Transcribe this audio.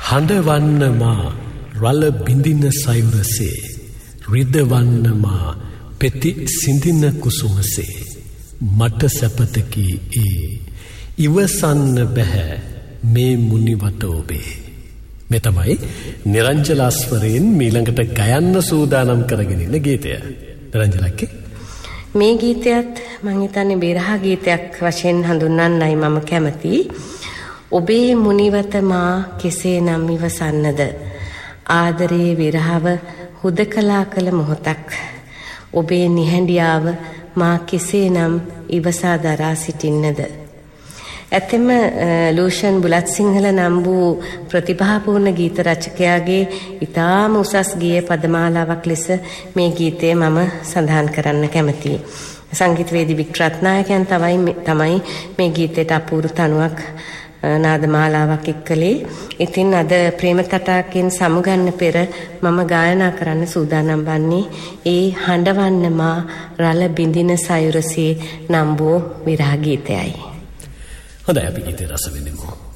හඬවන්න මා රළ බිඳින සයුරසේ රිදවන්න මා පෙති සිඳින කුසුමසේ මට සැපතකි ඒ ඉවසන්න බැහැ මේ මුනිවට ඔබේ. මේ තමයි නිරංජලාස්වරයෙන් මීළඟට ගයන්න සූදානම් කරගෙන ඉන්න ගීතය. නිරංජලක්කේ මේ ගීතයත් මං හිතන්නේ විරහ ගීතයක් වශයෙන් හඳුන්වන්නයි මම කැමති. ඔබේ මුනිවත මා කෙසේනම් ඉවසන්නද ආදරේ විරහව හුදකලා කළ මොහොතක් ඔබේ නිහඬියාව මා කෙසේනම් ඉවසා දරා සිටින්නද. ඇත්තම ලූෂන් බුලත් සිංහල නම් වූ ප්‍රතිභාපූර්ණ ගීත රචකයාගේ ඉතාම උසස් ගීය පදමාලාවක් ලෙස මේ ගීතය මම සඳහන් කරන්න කැමතියි. සංගීතවේදී වික්‍රත්නායකයන් තමයි මේ ගීතයට අපූර්ව තනුවක් නාදමාලාවක් එක්කලේ. ඉතින් අද ප්‍රේම තටාකෙන් සමුගන්න පෙර මම ගායනා කරන්න සූදානම් වන්නේ ඒ හඬවන්න මා රළ බිඳින සයුරසේ නම් වූ විරහ ගීතයයි. හොඳයි අපි ගීතය රස විඳිමු.